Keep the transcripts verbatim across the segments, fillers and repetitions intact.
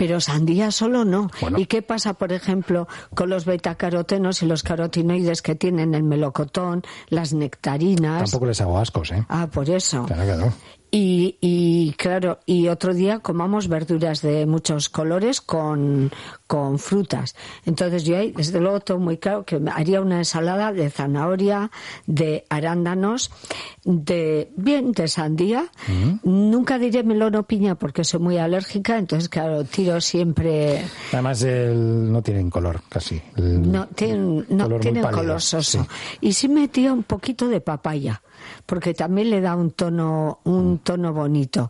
Pero sandía solo no. Bueno. ¿Y qué pasa, por ejemplo, con los betacarotenos y los carotinoides que tienen el melocotón, las nectarinas? Tampoco les hago ascos, ¿eh? Ah, por eso. Claro que no. Y, y claro, y otro día comamos verduras de muchos colores con, con frutas. Entonces yo ahí, desde luego, tengo muy claro que haría una ensalada de zanahoria, de arándanos, de, bien, de sandía. Uh-huh. Nunca diré melón o piña porque soy muy alérgica, entonces claro, tiro siempre... Además, el, no tienen color, casi. El no, tienen, no, color tienen color soso. Sí. Y sí metía un poquito de papaya, porque también le da un tono un tono bonito.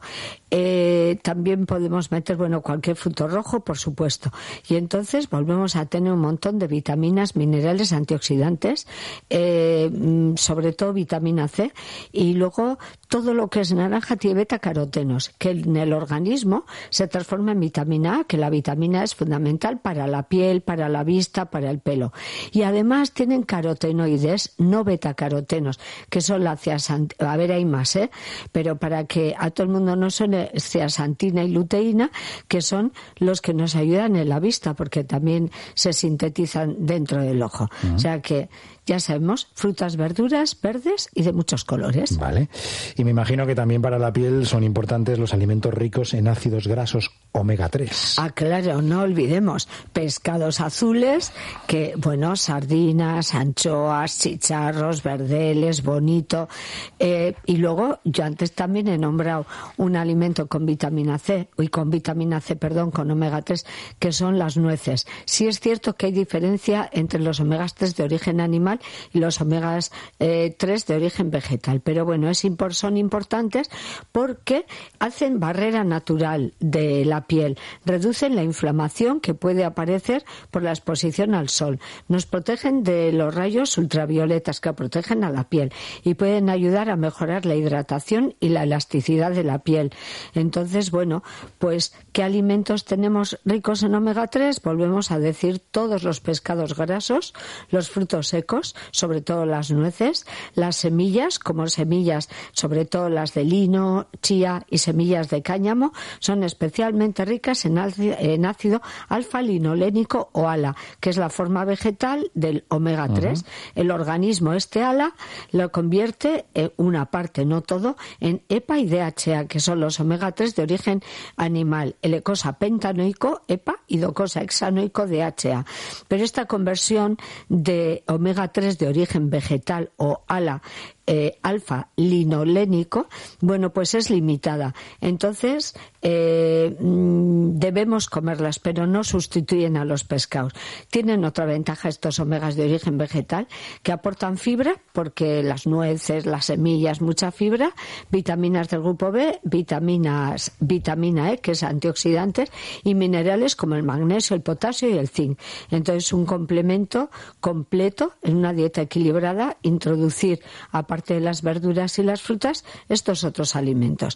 Eh, también podemos meter, bueno, cualquier fruto rojo, por supuesto. Y entonces volvemos a tener un montón de vitaminas, minerales, antioxidantes, eh, sobre todo vitamina C. Y luego todo lo que es naranja tiene betacarotenos, que en el organismo se transforma en vitamina A, que la vitamina A es fundamental para la piel, para la vista, para el pelo. Y además tienen carotenoides, no betacarotenos, que son la zeaxantina. A ver, hay más, ¿eh? Pero para que a todo el mundo no suene, zeaxantina y luteína, que son los que nos ayudan en la vista, porque también se sintetizan dentro del ojo. Uh-huh. O sea que ya sabemos, frutas, verduras, verdes y de muchos colores. Vale. Y me imagino que también para la piel son importantes los alimentos ricos en ácidos grasos omega tres. Ah, claro, no olvidemos. Pescados azules, que, bueno, sardinas, anchoas, chicharros, verdeles, bonito. Eh, y luego, yo antes también he nombrado un alimento con vitamina C, y con vitamina C, perdón, con omega tres, que son las nueces. Sí es cierto que hay diferencia entre los omega tres de origen animal y los omegas eh, tres de origen vegetal, pero bueno, es impor- son importantes porque hacen barrera natural de la piel, reducen la inflamación que puede aparecer por la exposición al sol, nos protegen de los rayos ultravioletas que protegen a la piel y pueden ayudar a mejorar la hidratación y la elasticidad de la piel. Entonces, bueno, pues ¿qué alimentos tenemos ricos en omega tres? Volvemos a decir todos los pescados grasos, los frutos secos, sobre todo las nueces, las semillas, como semillas, sobre todo las de lino, chía y semillas de cáñamo, son especialmente ricas en ácido, en ácido alfa-linolénico o ALA, que es la forma vegetal del omega tres. Uh-huh. El organismo este ALA lo convierte en una parte, no todo, en EPA y D H A, que son los omega tres de origen animal, el ecosa pentanoico, EPA, y docosa hexanoico, D H A. Pero esta conversión de omega tres de origen vegetal o ALA, eh, alfa-linolénico, bueno, pues es limitada. Entonces, eh, debemos comerlas, pero no sustituyen a los pescados. Tienen otra ventaja estos omegas de origen vegetal, que aportan fibra, porque las nueces, las semillas, mucha fibra, vitaminas del grupo B, vitaminas, vitamina E, que es antioxidantes, y minerales como el magnesio, el potasio y el zinc. Entonces, un complemento completo en una dieta equilibrada, introducir, aparte de las verduras y las frutas, estos otros alimentos.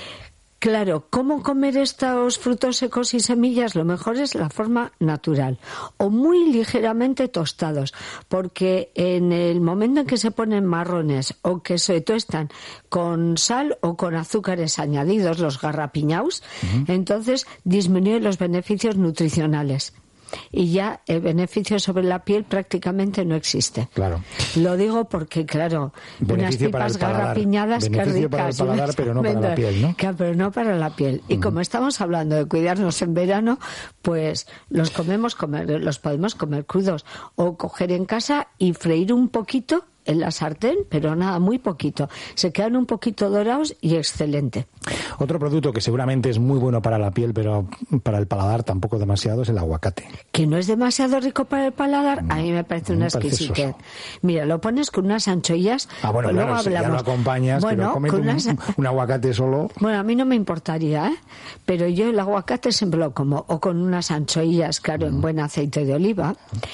Claro, ¿cómo comer estos frutos secos y semillas? Lo mejor es la forma natural o muy ligeramente tostados, porque en el momento en que se ponen marrones o que se tuestan con sal o con azúcares añadidos, los garrapiñaus, uh-huh. entonces disminuyen los beneficios nutricionales. Y ya el beneficio sobre la piel prácticamente no existe. Claro. Lo digo porque, claro, beneficio unas pipas garrapiñadas que ricas. Para el paladar, pero no para la piel, ¿no? Que, pero no para la piel. Y uh-huh. como estamos hablando de cuidarnos en verano, pues los comemos comer, los podemos comer crudos o coger en casa y freír un poquito en la sartén, pero nada, muy poquito. Se quedan un poquito dorados y excelente. Otro producto que seguramente es muy bueno para la piel, pero para el paladar tampoco demasiado, es el aguacate. ¿Que no es demasiado rico para el paladar? No, a mí me parece una exquisitez. Mira, lo pones con unas anchoillas. Ah, bueno, pues claro, si ya lo acompañas, bueno, pero cómete unas... un, un aguacate solo. Bueno, a mí no me importaría, ¿eh? Pero yo el aguacate siempre lo como, o con unas anchoillas, claro, mm. en buen aceite de oliva,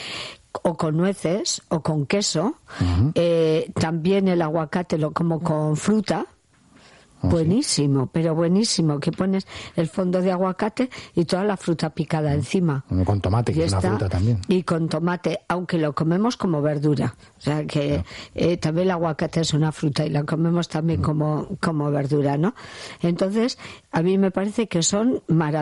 o con nueces, o con queso. Uh-huh. Eh, también el aguacate lo como con fruta. Buenísimo, pero buenísimo, que pones el fondo de aguacate y toda la fruta picada uh-huh. encima. Con tomate, que es una fruta también. Y con tomate, aunque lo comemos como verdura. O sea que uh-huh. eh, también el aguacate es una fruta y la comemos también uh-huh. como, como verdura, ¿no? Entonces, a mí me parece que son maravillosas.